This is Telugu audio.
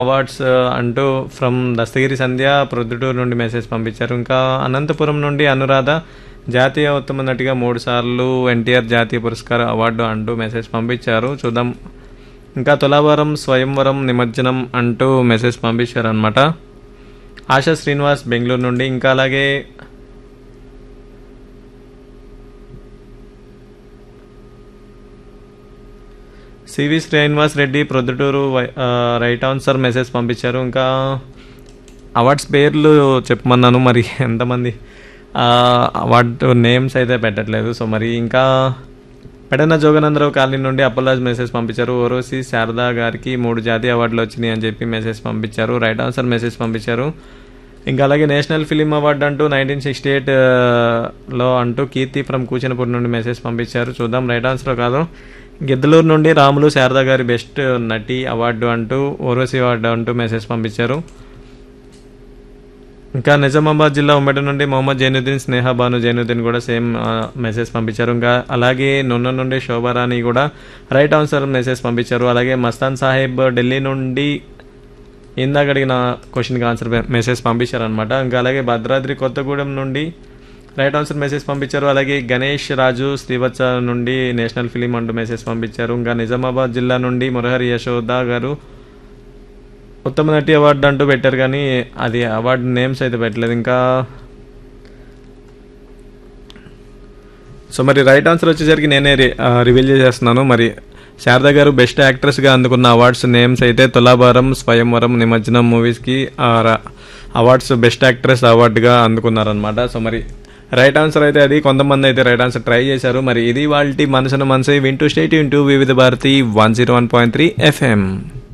అవార్డ్స్ అంటూ ఫ్రమ్ దస్తగిరి సంధ్య ప్రొద్దుటూరు నుండి మెసేజ్ పంపించారు. ఇంకా అనంతపురం నుండి అనురాధ జాతీయ ఉత్తమ నటిగా 3 సార్లు ఎన్టీఆర్ జాతీయ పురస్కార అవార్డు అంటూ మెసేజ్ పంపించారు. చూద్దాం. ఇంకా తులాభారం స్వయంవరం నిమజ్జనం అంటూ మెసేజ్ పంపించారు అనమాట. ఆశా శ్రీనివాస్ బెంగళూరు నుండి. ఇంకా అలాగే CV Srinivas Reddy Proddatur right answer message పంపించారు. ఇంకా అవార్డ్స్ పేర్లు చెప్పమన్నాను, మరి ఎంతమంది అవార్డు నేమ్స్ అయితే పెట్టట్లేదు. సో మరి ఇంకా పెడన జోగనందరావు కాలనీ నుండి అప్పలరాజ్ మెసేజ్ పంపించారు. ఓరోసి శారదా గారికి 3 జాతీయ అవార్డులు వచ్చినాయి అని చెప్పి మెసేజ్ పంపించారు. రైట్ ఆన్సర్ మెసేజ్ పంపించారు. ఇంకా అలాగే నేషనల్ ఫిలిం అవార్డు అంటూ 1968లో అంటూ కీర్తి ఫ్రమ్ కూచినపూర్ నుండి మెసేజ్ పంపించారు. చూద్దాం రైట్ ఆన్సర్ కాదు. గిద్దలూరు నుండి రాములు శారదా గారి బెస్ట్ నటి అవార్డు అంటూ ఓరోసి అవార్డు అంటూ మెసేజ్ పంపించారు. ఇంకా నిజామాబాద్ జిల్లా ఉమ్మడి నుండి మొహమ్మద్ జైనుద్దీన్ స్నేహ బాను జైనుద్దీన్ కూడా సేమ్ మెసేజ్ పంపించారు. ఇంకా అలాగే నున్న నుండి శోభారాణి కూడా రైట్ ఆన్సర్ మెసేజ్ పంపించారు. అలాగే మస్తాన్ సాహెబ్ ఢిల్లీ నుండి ఇందాక అడిగిన క్వశ్చన్కి ఆన్సర్ మెసేజ్ పంపించారనమాట. ఇంకా అలాగే భద్రాద్రి కొత్తగూడెం నుండి రైట్ ఆన్సర్ మెసేజ్ పంపించారు. అలాగే గణేష్ రాజు శ్రీవత్స నుండి నేషనల్ ఫిలిం అంటూ మెసేజ్ పంపించారు. ఇంకా నిజామాబాద్ జిల్లా నుండి మురహరి యశోద గారు ఉత్తమ నటి అవార్డు అంటూ పెట్టారు, కానీ అది అవార్డు నేమ్స్ అయితే పెట్టలేదు. ఇంకా సో మరి రైట్ ఆన్సర్ వచ్చేసరికి నేనే రివీల్ చేసేస్తున్నాను. మరి శారదా గారు బెస్ట్ యాక్ట్రెస్గా అందుకున్న అవార్డ్స్ నేమ్స్ అయితే తులాభారం స్వయంవరం నిమజ్జనం మూవీస్కి అవార్డ్స్ బెస్ట్ యాక్ట్రెస్ అవార్డుగా అందుకున్నారనమాట. సో మరి రైట్ ఆన్సర్ అయితే అది. కొంతమంది అయితే రైట్ ఆన్సర్ ట్రై చేశారు. మరి ఇది వాళ్ళ మనసున మనసు వింటూ స్టేట్ వింటూ వివిధ భారతి 101.3 FM.